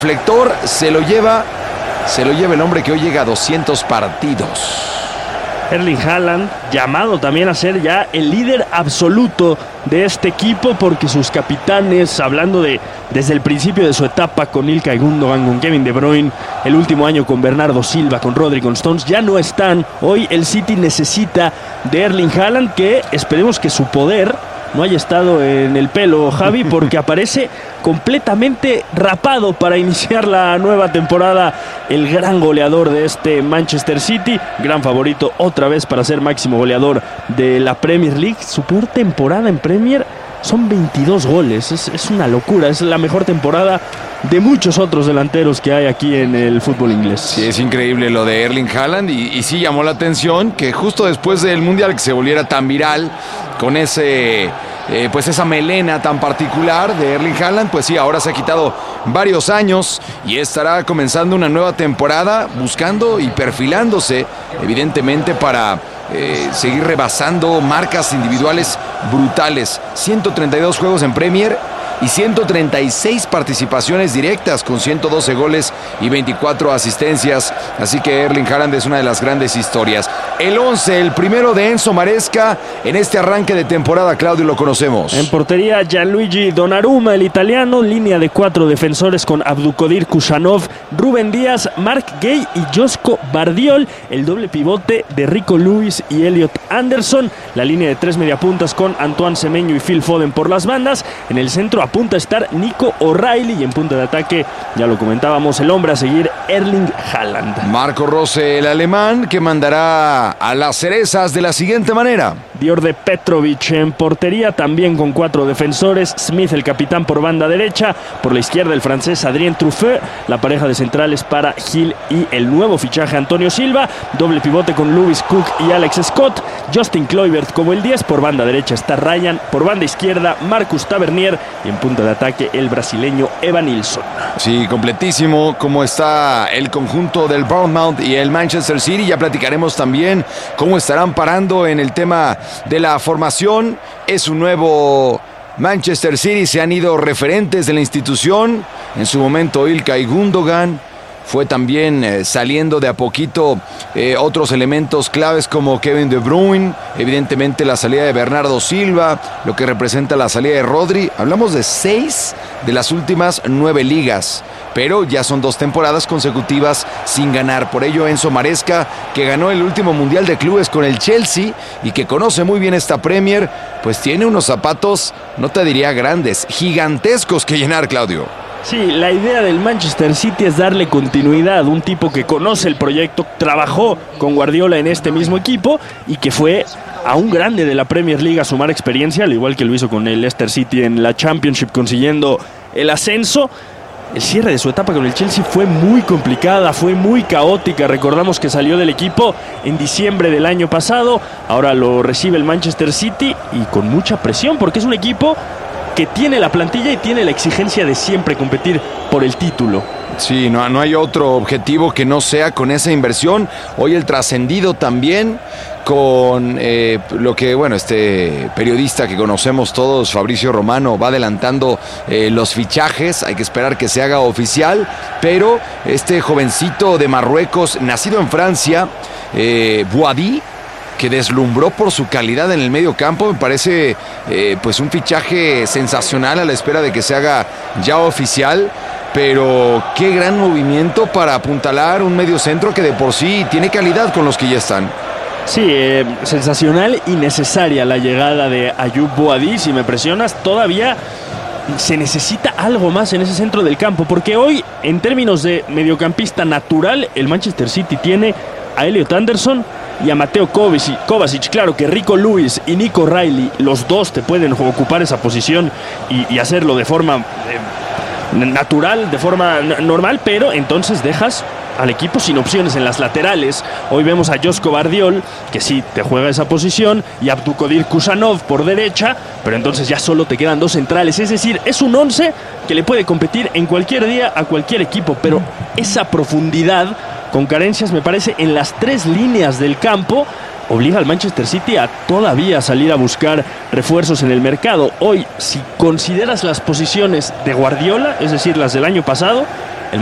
reflector se lo lleva el hombre que hoy llega a 200 partidos. Erling Haaland, llamado también a ser ya el líder absoluto de este equipo, porque sus capitanes, hablando de desde el principio de su etapa con Ilkay Gundogan, con Kevin De Bruyne, el último año con Bernardo Silva, con Rodri, con Stones, ya no están. Hoy el City necesita de Erling Haaland, que esperemos que su poder no haya estado en el pelo, Javi, porque aparece completamente rapado para iniciar la nueva temporada. El gran goleador de este Manchester City, gran favorito otra vez para ser máximo goleador de la Premier League. Su peor temporada en Premier son 22 goles, es una locura, es la mejor temporada de muchos otros delanteros que hay aquí en el fútbol inglés. Sí, es increíble lo de Erling Haaland y sí llamó la atención que justo después del Mundial que se volviera tan viral con pues esa melena tan particular de Erling Haaland, pues sí, ahora se ha quitado varios años y estará comenzando una nueva temporada buscando y perfilándose evidentemente para seguir rebasando marcas individuales brutales. 132 juegos en Premier y 136 participaciones directas con 112 goles y 24 asistencias. Así que Erling Haaland es una de las grandes historias. El 11, el primero de Enzo Maresca en este arranque de temporada, Claudio, lo conocemos. En portería, Gianluigi Donnarumma, el italiano. Línea de 4 defensores con Abdulkadir Kusanov, Rúben Díaz, Marc Guéhi y Josko Vardiol. El doble pivote de Rico Lewis y Elliot Anderson. La línea de 3 mediapuntas con Antoine Semenyo y Phil Foden por las bandas. En el centro apunta a estar Nico O'Reilly y en punta de ataque, ya lo comentábamos, el hombre a seguir, Erling Haaland. Marco Rose, el alemán, que mandará a las cerezas de la siguiente manera. Djordje Petrovic en portería, también con 4 defensores. Smith, el capitán, por banda derecha. Por la izquierda, el francés Adrien Truffet. La pareja de centrales para Gil y el nuevo fichaje Antonio Silva. Doble pivote con Lewis Cook y Alex Scott. Justin Kluivert como el 10. Por banda derecha está Ryan. Por banda izquierda, Marcus Tavernier. Y en punta de ataque, el brasileño Evan Nilsson. Sí, completísimo como está el conjunto del Bournemouth y el Manchester City. Ya platicaremos también cómo estarán parando en el tema de la formación. Es un nuevo Manchester City, se han ido referentes de la institución. En su momento Ilkay Gundogan. Fue también saliendo de a poquito otros elementos claves como Kevin De Bruyne, evidentemente la salida de Bernardo Silva, lo que representa la salida de Rodri. Hablamos de 6 de las últimas 9 ligas, pero ya son 2 temporadas consecutivas sin ganar. Por ello Enzo Maresca, que ganó el último Mundial de Clubes con el Chelsea y que conoce muy bien esta Premier, pues tiene unos zapatos, no te diría grandes, gigantescos que llenar, Claudio. Sí, la idea del Manchester City es darle continuidad, un tipo que conoce el proyecto, trabajó con Guardiola en este mismo equipo y que fue a un grande de la Premier League a sumar experiencia, al igual que lo hizo con el Leicester City en la Championship consiguiendo el ascenso. El cierre de su etapa con el Chelsea fue muy complicada, fue muy caótica. Recordamos que salió del equipo en diciembre del año pasado, ahora lo recibe el Manchester City y con mucha presión porque es un equipo que tiene la plantilla y tiene la exigencia de siempre competir por el título. Sí, no hay otro objetivo que no sea con esa inversión. Hoy el trascendido también con lo que, bueno, este periodista que conocemos todos, Fabricio Romano, va adelantando los fichajes. Hay que esperar que se haga oficial, pero este jovencito de Marruecos, nacido en Francia, Bouhaddi, que deslumbró por su calidad en el medio campo, me parece pues un fichaje sensacional a la espera de que se haga ya oficial. Pero qué gran movimiento para apuntalar un medio centro que de por sí tiene calidad con los que ya están. Sí, sensacional y necesaria la llegada de Ayoub Bouhaddi. Si me presionas, todavía se necesita algo más en ese centro del campo, porque hoy, en términos de mediocampista natural, el Manchester City tiene a Elliot Anderson y a Mateo Kovacic. Claro que Rico Lewis y Nico O'Reilly, los dos te pueden ocupar esa posición y hacerlo de forma natural, de forma normal, pero entonces dejas al equipo sin opciones en las laterales. Hoy vemos a Josko Vardiol, que sí te juega esa posición, y a Abdulkadir Kusanov por derecha, pero entonces ya solo te quedan 2 centrales. Es decir, es un 11 que le puede competir en cualquier día a cualquier equipo, pero esa profundidad, con carencias me parece en las 3 líneas del campo, obliga al Manchester City a todavía salir a buscar refuerzos en el mercado. Hoy, si consideras las posiciones de Guardiola, es decir, las del año pasado,